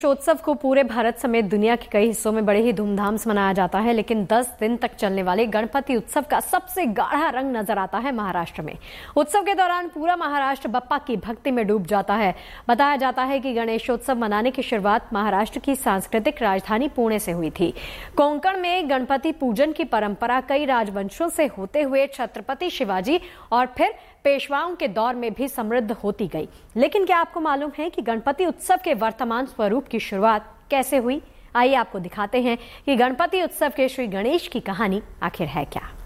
उत्सव को पूरे भारत समेत दुनिया के कई हिस्सों में बड़े ही धूमधाम से मनाया जाता है, लेकिन 10 दिन तक चलने वाले गणपति उत्सव का सबसे गाढ़ा रंग नजर आता है महाराष्ट्र में। उत्सव के दौरान पूरा महाराष्ट्र बप्पा की भक्ति में डूब जाता है। बताया जाता है कि गणेशोत्सव मनाने की शुरुआत महाराष्ट्र की सांस्कृतिक राजधानी पुणे से हुई थी। कोंकण में गणपति पूजन की परंपरा कई राजवंशों से होते हुए छत्रपति शिवाजी और फिर पेशवाओं के दौर में भी समृद्ध होती गई। लेकिन क्या आपको मालूम है कि गणपति उत्सव के वर्तमान स्वरूप की शुरुआत कैसे हुई? आइए आपको दिखाते हैं कि गणपति उत्सव के श्री गणेश की कहानी आखिर है क्या।